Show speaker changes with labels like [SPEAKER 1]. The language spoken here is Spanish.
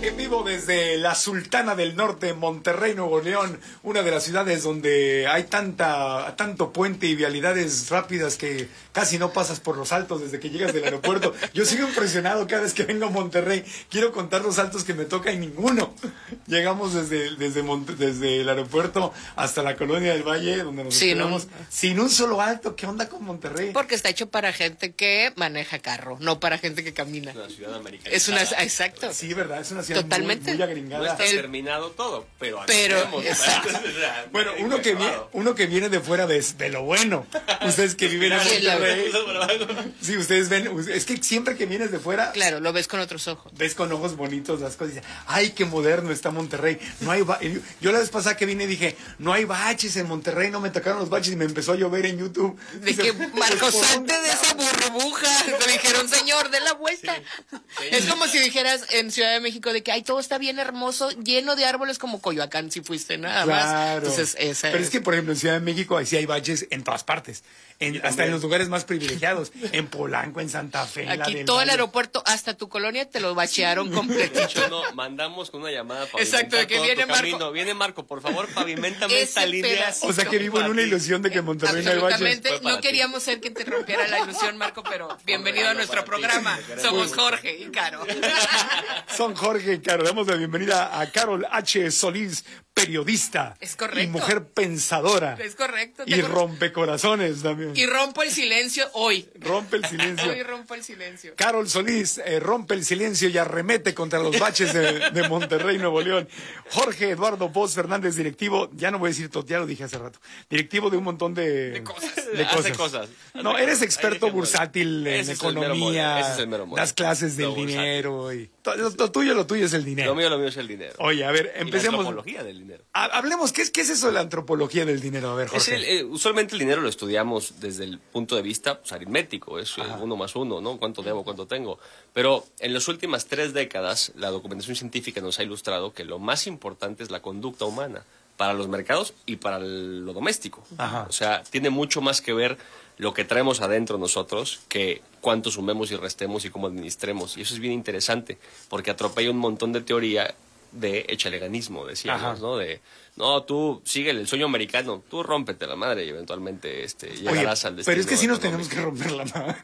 [SPEAKER 1] En vivo desde la Sultana del Norte, Monterrey, Nuevo León, una de las ciudades donde hay tanto puente y vialidades rápidas que casi no pasas por los altos desde que llegas del aeropuerto. Yo sigo impresionado cada vez que vengo a Monterrey. Quiero contar los altos que me toca y ninguno. Llegamos desde el aeropuerto hasta la Colonia del Valle, donde nos esperamos, sin un solo alto. ¿Qué onda con Monterrey?
[SPEAKER 2] Porque está hecho para gente que maneja carro, no para gente que camina.
[SPEAKER 3] Una ciudad americana.
[SPEAKER 2] Exacto.
[SPEAKER 1] Sí, ¿verdad? Es una ciudad
[SPEAKER 2] totalmente
[SPEAKER 1] muy agringada.
[SPEAKER 3] No está terminado todo, pero
[SPEAKER 1] bueno, uno que viene de fuera de lo bueno. Ustedes que viven en Monterrey. Sí, ustedes ven, es que siempre que vienes de fuera,
[SPEAKER 2] claro, lo ves con otros ojos.
[SPEAKER 1] Ves con ojos bonitos las cosas y dices, ay, qué moderno está Monterrey. No hay yo la vez pasada que vine dije, no hay baches en Monterrey, no me tocaron los baches y me empezó a llover en YouTube.
[SPEAKER 2] De que Marcos, salte de esa burbuja. Te dijeron, señor, de la vuelta. Sí. Es como si dijeras en Ciudad de México de que ay, todo está bien hermoso, lleno de árboles como Coyoacán, si fuiste nada más. Entonces,
[SPEAKER 1] pero es que, por ejemplo, en Ciudad de México sí hay baches en todas partes. Hasta en los lugares más privilegiados. En Polanco, en Santa Fe.
[SPEAKER 2] Aquí todo el aeropuerto, hasta tu colonia, te lo bachearon completito.
[SPEAKER 3] No, mandamos con una llamada para
[SPEAKER 2] exacto, de que viene Marco.
[SPEAKER 3] Camino. Viene Marco, por favor, paviméntame esta línea.
[SPEAKER 1] Pedacito. O sea que vivo en una ilusión de que en Monterrey no hay baches.
[SPEAKER 2] Absolutamente, no queríamos ser quien te rompiera la ilusión, Marco, pero bienvenido a nuestro programa. Somos Jorge y Caro.
[SPEAKER 1] Son Jorge y Caro. Damos la bienvenida a Carol H. Solís, periodista.
[SPEAKER 2] Es correcto.
[SPEAKER 1] Y mujer pensadora.
[SPEAKER 2] Es correcto.
[SPEAKER 1] Y rompecorazones también.
[SPEAKER 2] Y rompo el silencio hoy.
[SPEAKER 1] Rompe el silencio.
[SPEAKER 2] Hoy rompo el silencio.
[SPEAKER 1] Carol Solís rompe el silencio y arremete contra los baches de Monterrey, Nuevo León. Jorge Eduardo Bosch Fernández, directivo, ya no voy a decir todo, ya lo dije hace rato, directivo de un montón de
[SPEAKER 3] cosas.
[SPEAKER 1] No, eres experto bursátil en economía,
[SPEAKER 3] ese es el mero mole.
[SPEAKER 1] Das clases del dinero. Y lo tuyo es el dinero.
[SPEAKER 3] Lo mío es el dinero.
[SPEAKER 1] Oye, a ver, empecemos.
[SPEAKER 3] La antropología del dinero.
[SPEAKER 1] Hablemos, ¿qué es eso de la antropología del dinero? A ver, Jorge.
[SPEAKER 3] Usualmente el dinero lo estudiamos desde el punto de vista aritmético, es 1 más 1, ¿no? ¿Cuánto debo, cuánto tengo? Pero en las últimas 3 décadas, la documentación científica nos ha ilustrado que lo más importante es la conducta humana para los mercados y para lo doméstico.
[SPEAKER 1] Ajá.
[SPEAKER 3] O sea, tiene mucho más que ver lo que traemos adentro nosotros que cuánto sumemos y restemos y cómo administremos. Y eso es bien interesante, porque atropella un montón de teoría de echaleganismo, decíamos, ¿no? No, tú síguele el sueño americano, tú rómpete la madre y eventualmente llegarás al destino.
[SPEAKER 1] Pero es que sí nos
[SPEAKER 3] económico.
[SPEAKER 1] tenemos que romper la madre.